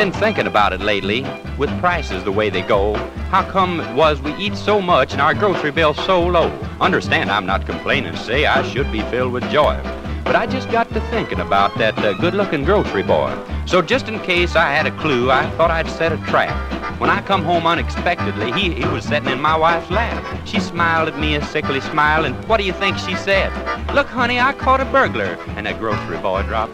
been thinking about it lately, with prices the way they go. How come it was we eat so much and our grocery bill's so low? Understand, I'm not complaining, say I should be filled with joy. But I just got to thinking about that good-looking grocery boy. So just in case I had a clue, I thought I'd set a trap. When I come home unexpectedly, he was sitting in my wife's lap. She smiled at me a sickly smile, and what do you think she said? "Look, honey, I caught a burglar." And that grocery boy dropped